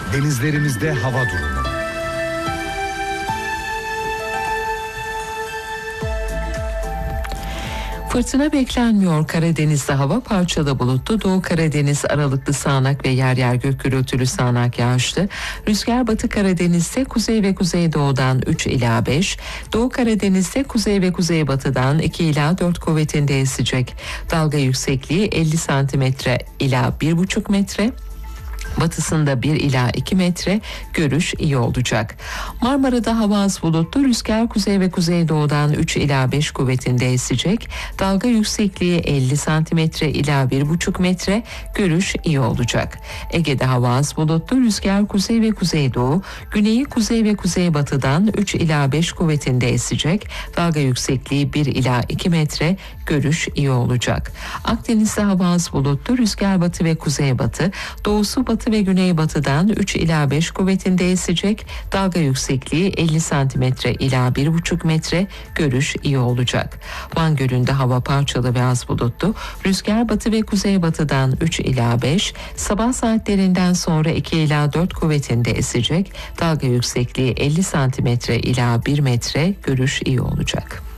Denizlerimizde hava durumu. Fırtına beklenmiyor. Karadeniz'de hava parçalı bulutlu. Doğu Karadeniz aralıklı sağanak ve yer yer gök gürültülü sağanak yağışlı. Rüzgar Batı Karadeniz'de kuzey ve kuzeydoğudan 3 ila 5. Doğu Karadeniz'de kuzey ve kuzeybatıdan 2 ila 4 kuvvetinde esecek. Dalga yüksekliği 50 santimetre ila 1,5 metre. Batısında 1 ila 2 metre, görüş iyi olacak. Marmara'da hava az bulutlu, rüzgar kuzey ve kuzeydoğudan 3 ila 5 kuvvetinde esecek. Dalga yüksekliği 50 santimetre ila 1,5 metre, görüş iyi olacak. Ege'de hava az bulutlu, rüzgar kuzey ve kuzeydoğu, güneyi kuzey ve kuzeybatıdan 3 ila 5 kuvvetinde esecek. Dalga yüksekliği 1 ila 2 metre, görüş iyi olacak. Akdeniz'de hava az bulutlu, rüzgar batı ve kuzeybatı, doğusu batı ve güneybatıdan 3 ila 5 kuvvetinde esecek. Dalga yüksekliği 50 santimetre ila 1,5 metre, görüş iyi olacak. Van Gölü'nde hava parçalı ve az bulutlu, rüzgar batı ve kuzeybatıdan 3 ila 5, sabah saatlerinden sonra 2 ila 4 kuvvetinde esecek. Dalga yüksekliği 50 santimetre ila 1 metre, görüş iyi olacak.